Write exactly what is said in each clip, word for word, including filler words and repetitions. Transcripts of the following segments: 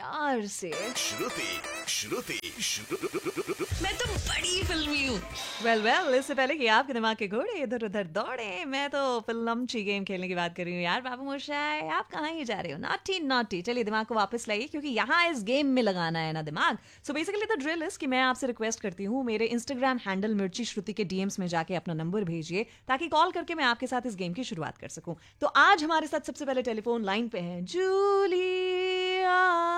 प्यार से। श्रुति श्रुति श्रुति मैं तो बड़ी फिल्मी हूँ। वेल वेल इससे पहले कि आपके दिमाग के घोड़े इधर उधर दौड़े, मैं तो फिल्मची गेम खेलने की बात कर रही हूँ यार। बाबू मोशाय, आप कहाँ ही जा रहे हो? Naughty naughty. चलिए दिमाग को वापस लाइए, क्योंकि यहाँ इस गेम में लगाना है ना दिमाग। So basically the drill is कि मैं आपसे रिक्वेस्ट करती हूँ, मेरे इंस्टाग्राम हैंडल मिर्ची श्रुति के डीएम्स में जाके अपना नंबर भेजिए, ताकि कॉल करके मैं आपके साथ इस गेम की शुरुआत कर सकूं। तो आज हमारे साथ सबसे पहले टेलीफोन लाइन पे है जूलिया।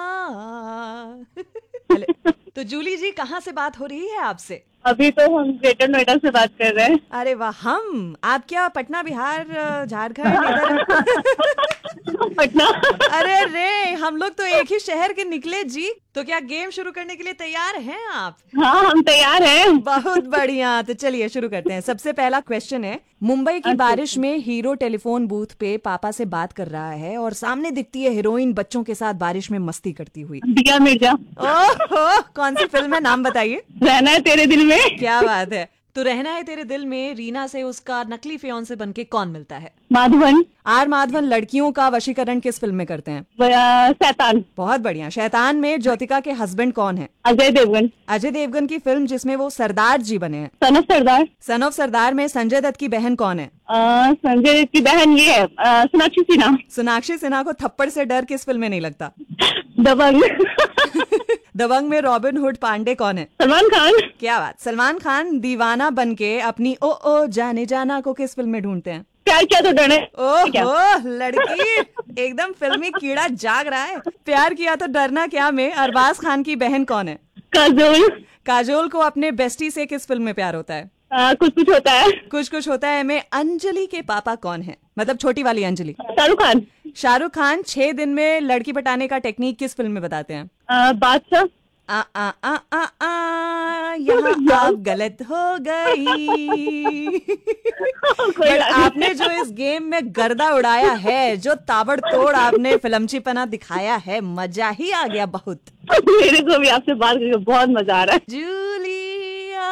तो जूली जी, कहाँ से बात हो रही है आपसे? अभी तो हम ग्रेटर नोएडा से बात कर रहे हैं। अरे वाह, हम आप क्या पटना, बिहार, झारखंड इधर? पटना। अरे रे, हम लोग तो एक ही शहर के निकले जी। तो क्या गेम शुरू करने के लिए तैयार हैं आप? हाँ, हम तैयार हैं। बहुत बढ़िया। तो चलिए शुरू करते हैं। सबसे पहला क्वेश्चन है, मुंबई की बारिश में हीरो टेलीफोन बूथ पे पापा से बात कर रहा है और सामने दिखती है हीरोइन बच्चों के साथ बारिश में मस्ती करती हुई। दिया मिर्जा। ओह, कौन सी फिल्म है, नाम बताइए। रहना है तेरे दिल में। क्या बात है। तो रहना है तेरे दिल में रीना से उसका नकली फियांसे बनके कौन मिलता है? माधवन। आर माधवन लड़कियों का वशीकरण किस फिल्म में करते हैं? शैतान। बहुत बढ़िया। शैतान में ज्योतिका के हस्बैंड कौन है? अजय देवगन। अजय देवगन की फिल्म जिसमें वो सरदार जी बने हैं? Son of Sardar. Son of सरदार में संजय दत्त की बहन कौन है? संजय दत्त की बहन ये है सोनाक्षी सिन्हा। सोनाक्षी सिन्हा को थप्पड़ से डर किस फिल्म में नहीं लगता? दबंग। दबंग में रॉबिन हुड पांडे कौन है? सलमान खान। क्या बात। सलमान खान दीवाना बनके अपनी ओ ओ जाने जाना को किस फिल्म में ढूंढते हैं? प्यार किया तो डरना। ओह लड़की, एकदम फिल्मी कीड़ा जाग रहा है। प्यार किया तो डरना क्या में अरबाज खान की बहन कौन है? काजोल। काजोल को अपने बेस्टी से किस फिल्म में प्यार होता है? आ, कुछ कुछ होता है। कुछ कुछ होता है में अंजलि के पापा कौन है? मतलब छोटी वाली अंजलि। शाहरुख खान। शाहरुख खान छह दिन में लड़की पटाने का टेक्निक किस फिल्म में बताते हैं? बादशाह। आ आ आ आ आ यहाँ आप गलत हो गई। बट आपने जो इस गेम में गर्दा उड़ाया है, जो ताबड़तोड़ आपने फिल्मचीपना दिखाया है, मजा ही आ गया बहुत। मेरे को भी आपसे बात करके बहुत मजा आ रहा है। Julia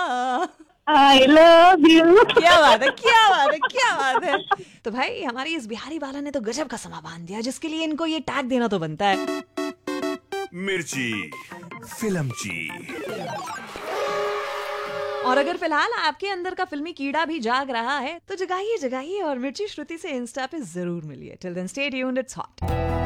I love you. क्या बात है, क्या बात है, क्या बात है। तो भाई हमारी इस बिहारी वाला ने तो गजब का समा बांध दिया, जिसके लिए इनको ये टैग देना तो बनता है। मिर्ची फिल्मची। और अगर फिलहाल आपके अंदर का फिल्मी कीड़ा भी जाग रहा है, तो जगाइए जगाइए और मिर्ची श्रुति से इंस्टा पे जरूर मिलिए। Till then stay tuned, it's hot.